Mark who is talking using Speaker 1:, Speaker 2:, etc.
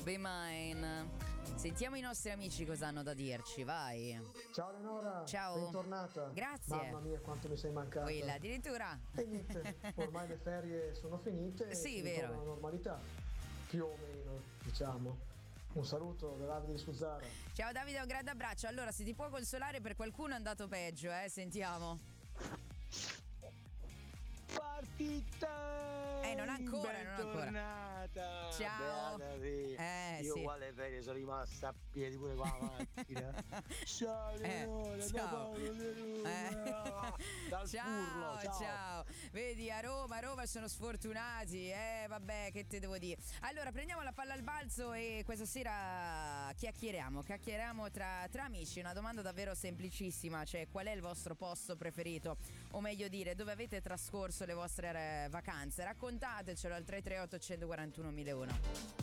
Speaker 1: Be Mine. Sentiamo i nostri amici cosa hanno da dirci, vai.
Speaker 2: Ciao Eleonora,
Speaker 1: Ciao.
Speaker 2: bentornata.
Speaker 1: Grazie.
Speaker 2: Mamma mia quanto mi sei mancata.
Speaker 1: Quella addirittura.
Speaker 2: E niente, ormai le ferie sono finite
Speaker 1: Sì,
Speaker 2: e
Speaker 1: vero.
Speaker 2: torna alla normalità, più o meno, diciamo. Un saluto da Davide di Suzzara.
Speaker 1: Ciao Davide, un grande abbraccio. Allora, se ti può consolare, per qualcuno è andato peggio, sentiamo.
Speaker 3: Partita!
Speaker 1: Non ancora, non ancora.
Speaker 3: Bentornata!
Speaker 1: Ciao.
Speaker 3: Beata te. Io
Speaker 1: Sì.
Speaker 3: uguale alle ferie sono rimasta a piedi pure qua la macchina. Ciao Leonora, da
Speaker 1: ciao.
Speaker 3: Paolo De Roma. Dal
Speaker 1: Ciao,
Speaker 3: Furlo,
Speaker 1: ciao. Vedi, a Roma sono sfortunati. Vabbè, che te devo dire. Allora, prendiamo la palla al balzo e questa sera chiacchieriamo tra amici. Una domanda davvero semplicissima, cioè qual è il vostro posto preferito? O meglio dire, dove avete trascorso le vostre vacanze? Raccontatecelo al 338 141 1001.